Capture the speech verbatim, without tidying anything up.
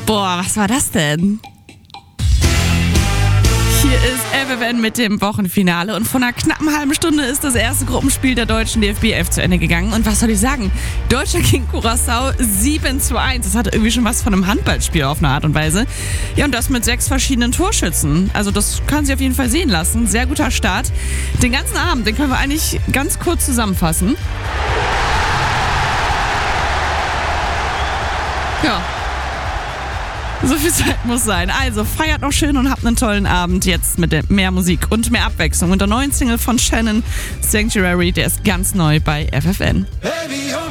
Boah, was war das denn? Hier ist F F N mit dem Wochenfinale und vor einer knappen halben Stunde ist das erste Gruppenspiel der deutschen D F B elf zu Ende gegangen. Und was soll ich sagen? Deutschland gegen Curaçao sieben zu eins. Das hatte irgendwie schon was von einem Handballspiel auf eine Art und Weise. Ja, und das mit sechs verschiedenen Torschützen. Also das kann sie auf jeden Fall sehen lassen. Sehr guter Start. Den ganzen Abend, den können wir eigentlich ganz kurz zusammenfassen. Ja. So viel Zeit muss sein. Also feiert noch schön und habt einen tollen Abend jetzt mit mehr Musik und mehr Abwechslung. Und der neuen Single von Shannon, Sanctuary, der ist ganz neu bei F F N.